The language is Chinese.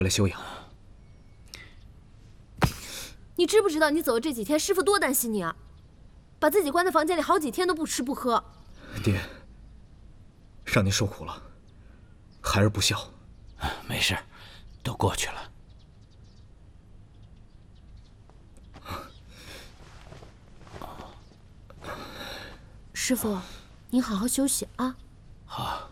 来休养。 你知不知道你走的这几天，师傅多担心你啊，把自己关在房间里好几天都不吃不喝。 爹，让您受苦了，孩儿不孝。 没事，都过去了。 师傅，您好好休息啊。 好。